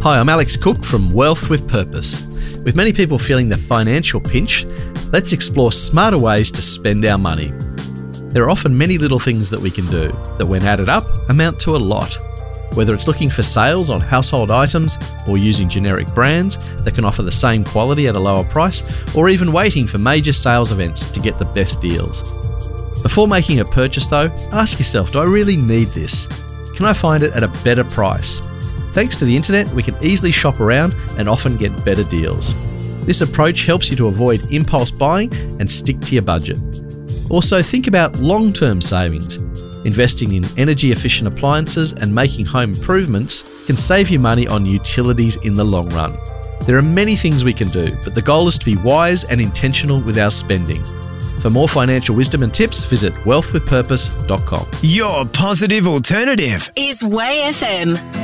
Hi, I'm Alex Cook from Wealth with Purpose. With many people feeling the financial pinch, let's explore smarter ways to spend our money. There are often many little things that we can do that, when added up, amount to a lot. Whether it's looking for sales on household items or using generic brands that can offer the same quality at a lower price, or even waiting for major sales events to get the best deals. Before making a purchase though, ask yourself, do I really need this? Can I find it at a better price? Thanks to the internet, we can easily shop around and often get better deals. This approach helps you to avoid impulse buying and stick to your budget. Also, think about long-term savings. Investing in energy-efficient appliances and making home improvements can save you money on utilities in the long run. There are many things we can do, but the goal is to be wise and intentional with our spending. For more financial wisdom and tips, visit wealthwithpurpose.com. Your positive alternative is Way FM.